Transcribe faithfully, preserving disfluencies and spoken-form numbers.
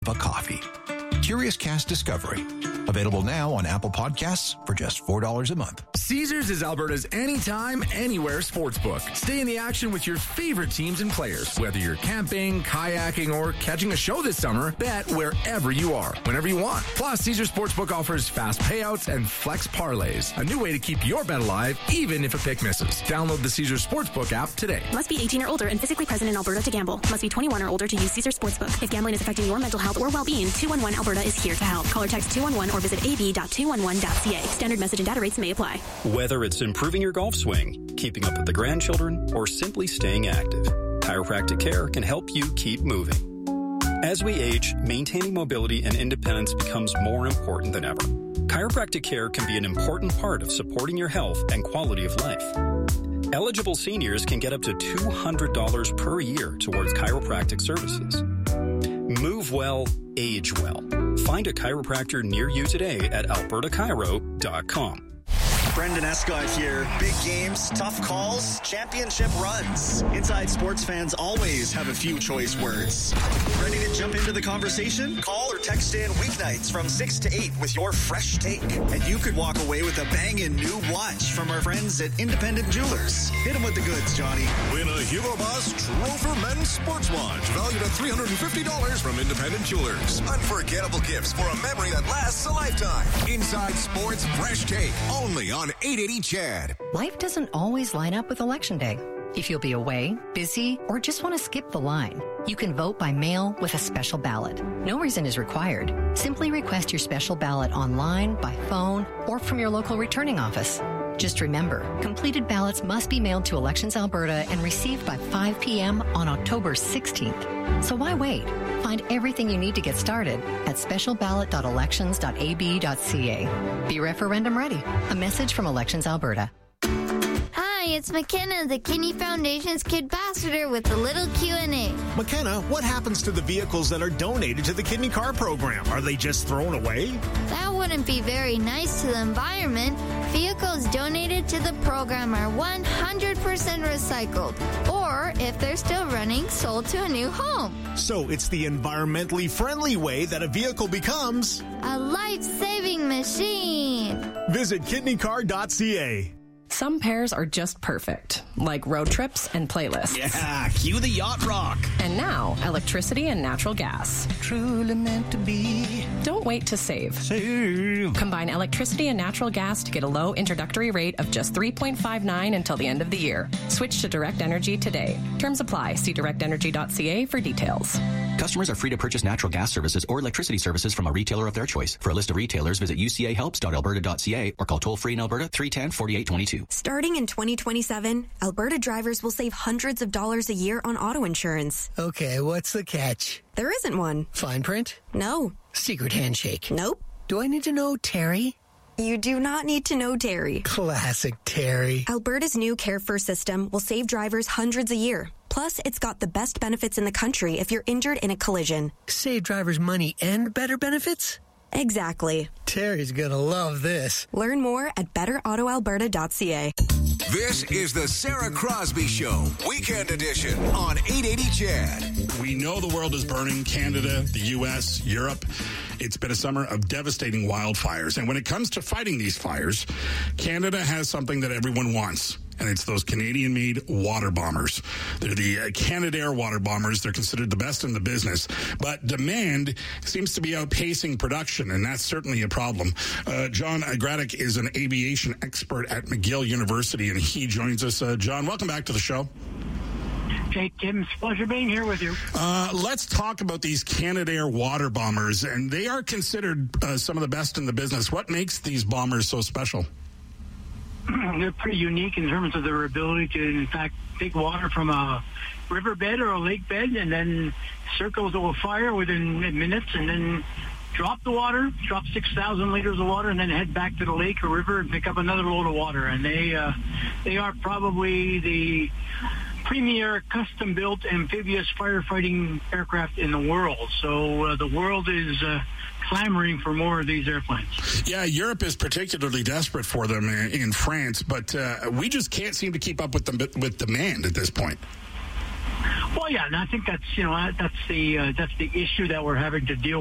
of coffee. Curious Cast Discovery. Available now on Apple Podcasts for just four dollars a month. Caesars is Alberta's anytime, anywhere sportsbook. Stay in the action with your favorite teams and players. Whether you're camping, kayaking, or catching a show this summer, bet wherever you are, whenever you want. Plus, Caesars Sportsbook offers fast payouts and flex parlays. A new way to keep your bet alive, even if a pick misses. Download the Caesars Sportsbook app today. Must be eighteen or older and physically present in Alberta to gamble. Must be twenty-one or older to use Caesars Sportsbook. If gambling is affecting your mental health or well-being, two one one Alberta is here to help. Call or text two one one or visit a b dot two one one dot c a. Standard message and data rates may apply. Whether it's improving your golf swing, keeping up with the grandchildren, or simply staying active, Chiropractic Care can help you keep moving. As we age, maintaining mobility and independence becomes more important than ever. Chiropractic Care can be an important part of supporting your health and quality of life. Eligible seniors can get up to two hundred dollars per year towards chiropractic services. Move well, age well. Find a chiropractor near you today at alberta chiro dot com. Brendan Escott here. Big games, tough calls, championship runs. Inside Sports fans always have a few choice words. Ready to jump into the conversation? Call or text in weeknights from six to eight with your fresh take. And you could walk away with a banging new watch from our friends at Independent Jewelers. Hit them with the goods, Johnny. Win a Hugo Boss Trover Men's Sports Watch valued at three hundred fifty dollars from Independent Jewelers. Unforgettable gifts for a memory that lasts a lifetime. Inside Sports Fresh Take, only on eight eighty C H A D. Life doesn't always line up with Election Day. If you'll be away, busy, or just want to skip the line, you can vote by mail with a special ballot. No reason is required. Simply request your special ballot online, by phone, or from your local returning office. Just remember, completed ballots must be mailed to Elections Alberta and received by five p.m. on October sixteenth. So why wait? Find everything you need to get started at special ballot dot elections dot a b dot c a. Be referendum ready. A message from Elections Alberta. Hi, it's McKenna, the Kidney Foundation's Kid Ambassador with a little Q and A. McKenna, what happens to the vehicles that are donated to the Kidney Car Program? Are they just thrown away? That wouldn't be very nice to the environment. Vehicles donated to the program are one hundred percent recycled, or if they're still running, sold to a new home. So it's the environmentally friendly way that a vehicle becomes a life-saving machine. Visit kidney car dot c a. Some pairs are just perfect, like road trips and playlists. Yeah, cue the yacht rock. And now, electricity and natural gas. Truly meant to be. Don't wait to save. Save. Combine electricity and natural gas to get a low introductory rate of just three point five nine until the end of the year. Switch to Direct Energy today. Terms apply. See direct energy dot c a for details. Customers are free to purchase natural gas services or electricity services from a retailer of their choice. For a list of retailers, visit u c a helps dot alberta dot c a or call toll-free in Alberta three one zero, four eight two two. Starting in twenty twenty-seven, Alberta drivers will save hundreds of dollars a year on auto insurance. Okay, what's the catch? There isn't one. Fine print? No. Secret handshake? Nope. Do I need to know Terry? You do not need to know Terry. Classic Terry. Alberta's new Care First system will save drivers hundreds a year. Plus, it's got the best benefits in the country if you're injured in a collision. Save drivers money and better benefits? Exactly. Terry's gonna love this. Learn more at better auto alberta dot c a. This is the Sarah Crosby Show, Weekend Edition on eight eighty C H A D. We know the world is burning. Canada, the U S, Europe. It's been a summer of devastating wildfires. And when it comes to fighting these fires, Canada has something that everyone wants. And it's those Canadian-made water bombers. They're the uh, Canadair water bombers. They're considered the best in the business. But demand seems to be outpacing production, and that's certainly a problem. Uh, John Agradek is an aviation expert at McGill University, and he joins us. Uh, John, welcome back to the show. Hey, Tim, it's a pleasure being here with you. Uh, let's talk about these Canadair water bombers, and they are considered uh, some of the best in the business. What makes these bombers so special? They're pretty unique in terms of their ability to, in fact, take water from a riverbed or a lake bed and then circle to a fire within minutes and then drop the water, drop six thousand liters of water, and then head back to the lake or river and pick up another load of water. And they, uh, they are probably the premier custom-built amphibious firefighting aircraft in the world. So uh, the world is uh, clamoring for more of these airplanes. Yeah, Europe is particularly desperate for them in, in France, but uh, we just can't seem to keep up with them with demand at this point. Well, Well, yeah, and I think that's you know that's the uh, that's the issue that we're having to deal